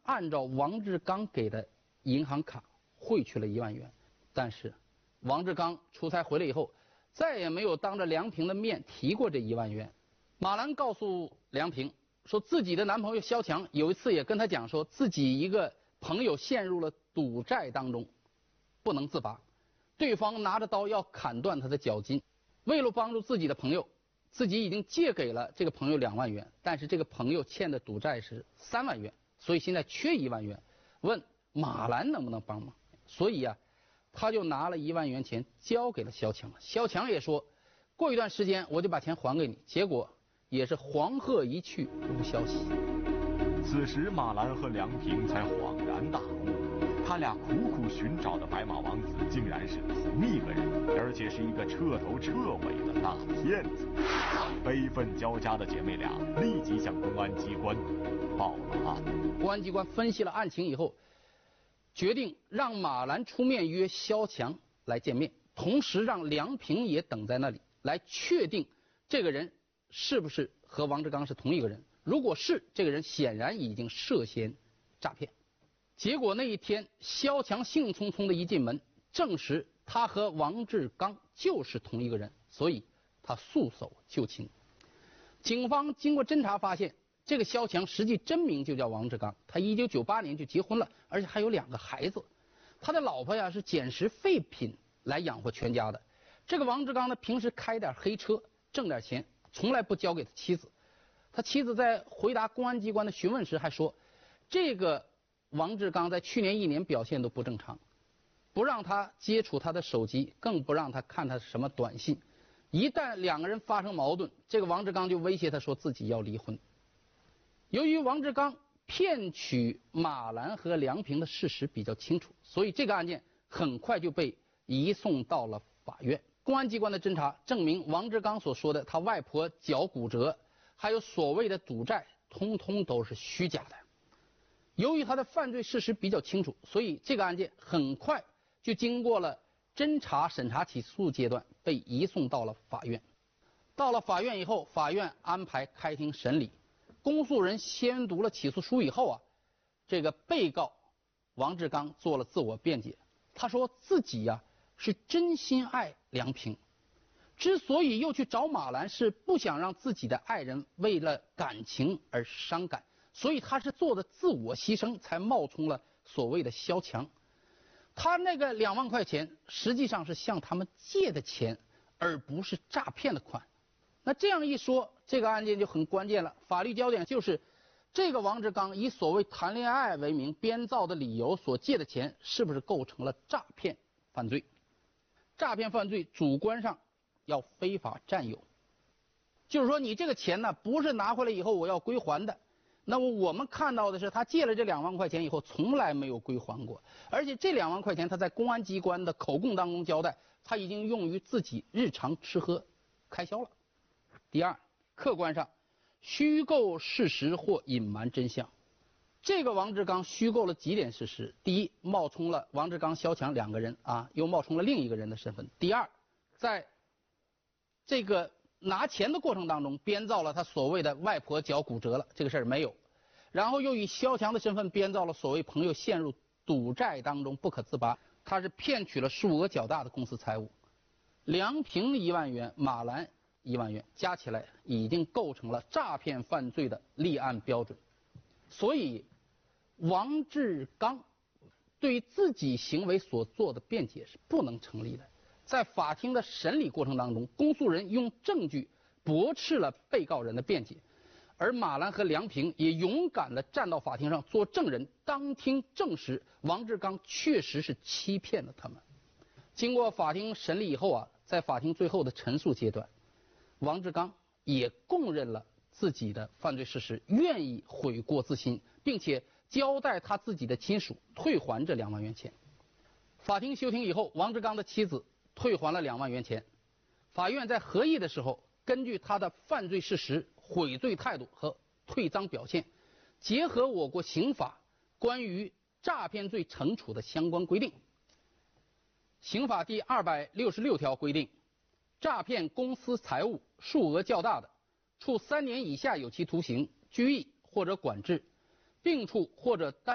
按照王志刚给的银行卡汇去了1万元，但是王志刚出差回来以后，再也没有当着梁平的面提过这1万元。马兰告诉梁平说，自己的男朋友肖强有一次也跟他讲说，自己一个朋友陷入了赌债当中，不能自拔，对方拿着刀要砍断他的脚筋。为了帮助自己的朋友，自己已经借给了这个朋友2万元，但是这个朋友欠的赌债是3万元，所以现在缺1万元，问马兰能不能帮忙。所以他就拿了1万元钱交给了肖强。肖强也说，过一段时间我就把钱还给你。结果也是黄鹤一去无消息。 此时马兰和梁平才恍然大悟，他俩苦苦寻找的白马王子竟然是同一个人，而且是一个彻头彻尾的大骗子。悲愤交加的姐妹俩立即向公安机关报了案。 公安机关分析了案情以后，决定让马兰出面约肖强来见面，同时让梁平也等在那里，来确定这个人是不是和王志刚是同一个人。如果是，这个人显然已经涉嫌诈骗。结果那一天，肖强兴冲冲的一进门，证实他和王志刚就是同一个人，所以他束手就擒。警方经过侦查发现，这个肖强实际真名就叫王志刚，他1998年就结婚了，而且还有2个孩子。他的老婆是捡拾废品来养活全家的。这个王志刚呢，平时开点黑车挣点钱，从来不交给他妻子。他妻子在回答公安机关的询问时还说，这个王志刚在去年1年表现都不正常，不让他接触他的手机，更不让他看他什么短信。一旦2个人发生矛盾，这个王志刚就威胁他说自己要离婚。由于王志刚骗取马兰和梁平的事实比较清楚，所以这个案件很快就被移送到了法院。公安机关的侦查证明，王志刚所说的他外婆脚骨折，还有所谓的赌债，通通都是虚假的。由于他的犯罪事实比较清楚，所以这个案件很快就经过了侦查、审查、起诉阶段，被移送到了法院。到了法院以后，法院安排开庭审理。公诉人宣读了起诉书以后这个被告王志刚做了自我辩解。他说自己是真心爱梁平，之所以又去找马兰，是不想让自己的爱人为了感情而伤感，所以他是做的自我牺牲，才冒充了所谓的肖强。他那个2万块钱实际上是向他们借的钱，而不是诈骗的款。那这样一说，这个案件就很关键了。法律焦点就是这个王志刚以所谓谈恋爱为名编造的理由所借的钱，是不是构成了诈骗犯罪？诈骗犯罪主观上要非法占有，就是说你这个钱呢，不是拿回来以后我要归还的。那么我们看到的是，他借了这2万块钱以后，从来没有归还过，而且这2万块钱他在公安机关的口供当中交代，他已经用于自己日常吃喝开销了。第二，客观上虚构事实或隐瞒真相。这个王志刚虚构了几点事实：第一，冒充了王志刚、肖强2个人又冒充了另一个人的身份；第二，在这个拿钱的过程当中编造了他所谓的外婆脚骨折了这个事儿没有，然后又以肖强的身份编造了所谓朋友陷入赌债当中不可自拔，他是骗取了数额较大的公司财物。梁平1万元，马兰1万元，加起来已经构成了诈骗犯罪的立案标准。所以王志刚对于自己行为所做的辩解是不能成立的。在法庭的审理过程当中，公诉人用证据驳斥了被告人的辩解，而马兰和梁平也勇敢地站到法庭上做证人，当庭证实王志刚确实是欺骗了他们。经过法庭审理以后在法庭最后的陈述阶段，王志刚也供认了自己的犯罪事实，愿意悔过自新，并且交代他自己的亲属退还这2万元钱。法庭休庭以后，王志刚的妻子退还了2万元钱。法院在合议的时候，根据他的犯罪事实、悔罪态度和退赃表现，结合我国刑法关于诈骗罪惩处的相关规定，刑法第266条规定，诈骗公私财物数额较大的，处3年以下有期徒刑、拘役或者管制，并处或者